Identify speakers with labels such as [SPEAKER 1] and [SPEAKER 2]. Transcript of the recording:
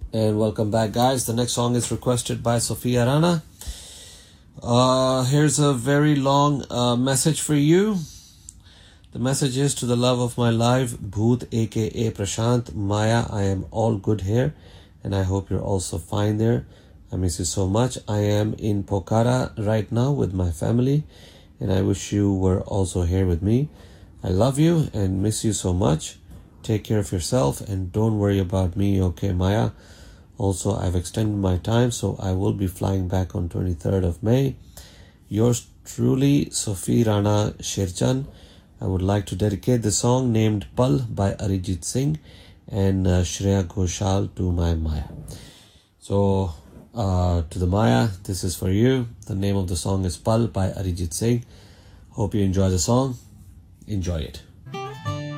[SPEAKER 1] And welcome back, guys. The next song is requested by Sophia Rana. Here's a very long message for you. The message is: to the love of my life, Bhoot aka Prashant, Maya, I am all good here and I hope you're also fine there. I miss you so much. I am in Pokhara right now with my family and I wish you were also here with me. I love you and miss you so much. Take care of yourself and don't worry about me, okay, Maya? Also, I've extended my time, so I will be flying back on 23rd of May. Yours truly, Sophie Rana Sherchan. I would like to dedicate the song named Pal by Arijit Singh and Shreya Ghoshal to my Maya. So, to the Maya, this is for you. The name of the song is Pal by Arijit Singh. Hope you enjoy the song. Enjoy it.